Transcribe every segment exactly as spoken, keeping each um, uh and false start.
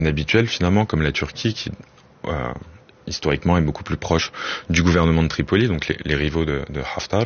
habituelle finalement, comme la Turquie qui euh, historiquement est beaucoup plus proche du gouvernement de Tripoli, donc les, les rivaux de, de Haftar.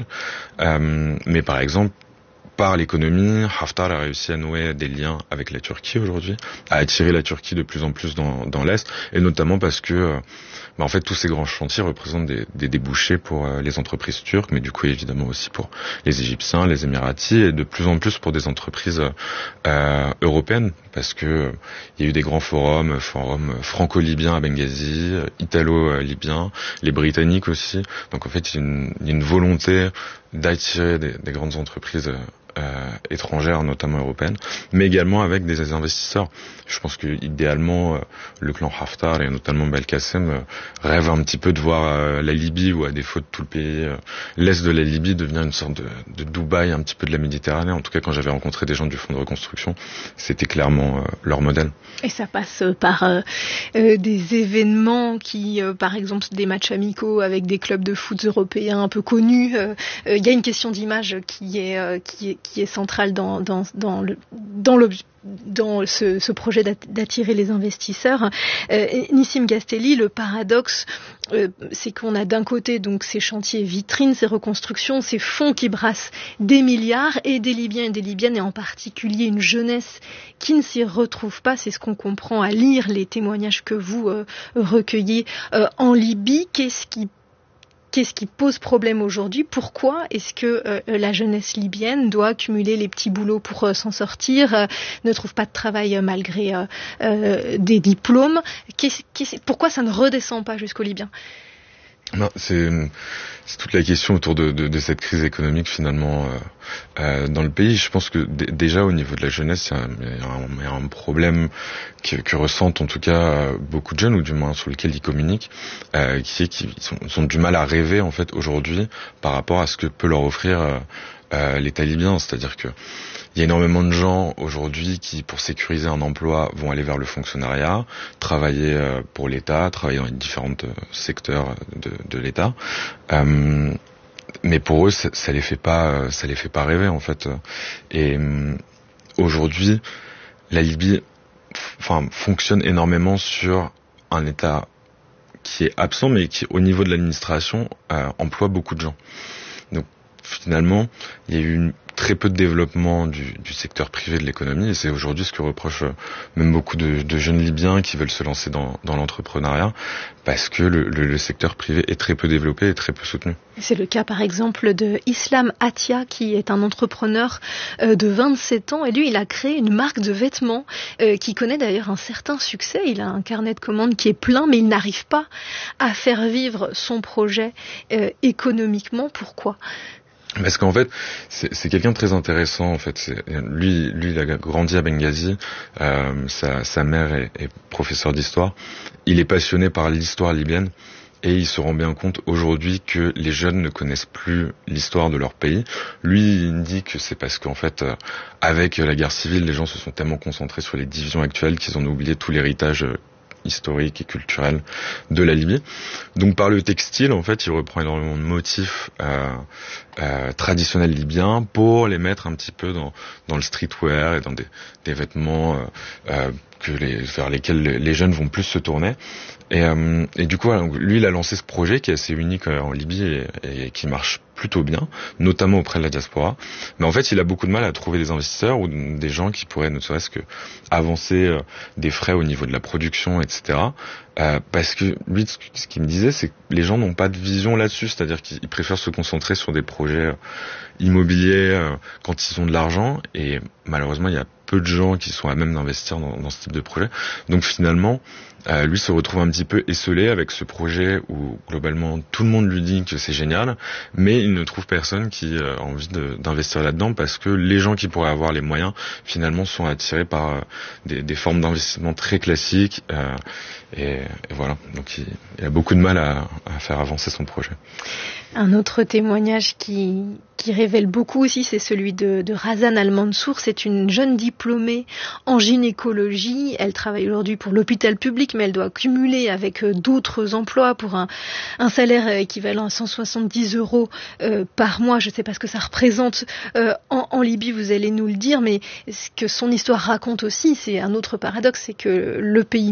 Euh, mais par exemple, par l'économie, Haftar a réussi à nouer des liens avec la Turquie aujourd'hui, à attirer la Turquie de plus en plus dans, dans l'Est, et notamment parce que euh, bah en fait tous ces grands chantiers représentent des, des débouchés pour euh, les entreprises turques, mais du coup évidemment aussi pour les Égyptiens, les Émiratis, et de plus en plus pour des entreprises euh, européennes, parce que euh, il y a eu des grands forums, forums franco-libyens à Benghazi, italo-libyens, les Britanniques aussi. Donc en fait il y a une, il y a une volonté d'attirer des, des grandes entreprises euh, Euh, étrangères, notamment européennes, mais également avec des investisseurs. Je pense que idéalement, euh, le clan Haftar et notamment Belkacem euh, rêvent un petit peu de voir euh, la Libye, ou à défaut de tout le pays, euh, l'est de la Libye devenir une sorte de, de Dubaï, un petit peu de la Méditerranée. En tout cas, quand j'avais rencontré des gens du fonds de reconstruction, c'était clairement euh, leur modèle. Et ça passe par euh, euh, des événements qui, euh, par exemple, des matchs amicaux avec des clubs de foot européens un peu connus. Il euh, euh, y a une question d'image qui est euh, qui est qui est centrale dans dans dans le dans le dans ce, ce projet d'attirer les investisseurs. Euh, Nissim Ghastelli, le paradoxe, euh, c'est qu'on a d'un côté donc ces chantiers vitrines, ces reconstructions, ces fonds qui brassent des milliards, et des Libyens et des Libyennes, et en particulier une jeunesse qui ne s'y retrouve pas. C'est ce qu'on comprend à lire les témoignages que vous euh, recueillez euh, en Libye. Qu'est-ce qui Qu'est-ce qui pose problème aujourd'hui? Pourquoi est-ce que euh, la jeunesse libyenne doit cumuler les petits boulots pour euh, s'en sortir, euh, ne trouve pas de travail euh, malgré euh, euh, des diplômes? Qu'est-ce, qu'est-ce, Pourquoi ça ne redescend pas jusqu'aux Libyens? Non, c'est, c'est toute la question autour de, de, de cette crise économique finalement euh, euh, dans le pays. Je pense que d- déjà au niveau de la jeunesse, il y a, il y a, un, il y a un problème que, que ressentent en tout cas beaucoup de jeunes, ou du moins sur lequel ils communiquent, euh, qui est qu'ils ont, ils ont du mal à rêver en fait aujourd'hui par rapport à ce que peut leur offrir euh, euh, l'État libyen. C'est-à-dire que il y a énormément de gens aujourd'hui qui, pour sécuriser un emploi, vont aller vers le fonctionnariat, travailler euh, pour l'État, travailler dans les différents euh, secteurs de, de l'État. Euh, mais pour eux, ça, ça les fait pas, ça les fait pas rêver en fait. Et euh, aujourd'hui, la Libye, enfin, fonctionne énormément sur un État qui est absent, mais qui, au niveau de l'administration, euh, emploie beaucoup de gens. Donc finalement, il y a eu une très peu de développement du, du secteur privé de l'économie, et c'est aujourd'hui ce que reprochent même beaucoup de, de jeunes Libyens qui veulent se lancer dans, dans l'entrepreneuriat, parce que le, le, le secteur privé est très peu développé et très peu soutenu. C'est le cas par exemple de Islam Atia, qui est un entrepreneur euh, de vingt-sept ans, et lui il a créé une marque de vêtements euh, qui connaît d'ailleurs un certain succès. Il a un carnet de commandes qui est plein, mais il n'arrive pas à faire vivre son projet euh, économiquement. Pourquoi ? Parce qu'en fait, c'est, c'est quelqu'un de très intéressant. En fait, c'est, lui, lui, il a grandi à Benghazi. Euh, sa, sa mère est, est professeure d'histoire. Il est passionné par l'histoire libyenne, et il se rend bien compte aujourd'hui que les jeunes ne connaissent plus l'histoire de leur pays. Lui, il dit que c'est parce qu'en fait, euh, avec la guerre civile, les gens se sont tellement concentrés sur les divisions actuelles qu'ils ont oublié tout l'héritage euh, historique et culturel de la Libye. Donc par le textile, en fait, il reprend énormément de motifs euh, euh, traditionnels libyens pour les mettre un petit peu dans, dans le streetwear et dans des, des vêtements euh, euh, que les, vers lesquels les jeunes vont plus se tourner. Et, euh, et du coup, lui, il a lancé ce projet qui est assez unique en Libye et, et qui marche plutôt bien, notamment auprès de la diaspora. Mais en fait, il a beaucoup de mal à trouver des investisseurs ou des gens qui pourraient ne serait-ce que avancer euh, des frais au niveau de la production, et cetera. Euh, parce que lui, ce qu'il me disait, c'est que les gens n'ont pas de vision là-dessus, c'est-à-dire qu'ils préfèrent se concentrer sur des projets euh, immobiliers euh, quand ils ont de l'argent, et malheureusement, il y a peu de gens qui sont à même d'investir dans, dans ce type de projet. Donc finalement, euh, lui se retrouve un petit peu esseulé avec ce projet où globalement tout le monde lui dit que c'est génial, mais il ne trouve personne qui a envie de, d'investir là-dedans, parce que les gens qui pourraient avoir les moyens finalement sont attirés par euh, des, des formes d'investissement très classiques, euh, et, et voilà. Donc il, il a beaucoup de mal à, à faire avancer son projet. Un autre témoignage qui, qui révèle beaucoup aussi, c'est celui de, de Razan Al-Mansour. C'est une jeune diplômée en gynécologie. Elle travaille aujourd'hui pour l'hôpital public, mais elle doit cumuler avec d'autres emplois pour un, un salaire équivalent à cent soixante-dix euros euh, par mois. Je ne sais pas ce que ça représente euh, en, en Libye, vous allez nous le dire, mais ce que son histoire raconte aussi, c'est un autre paradoxe, c'est que le pays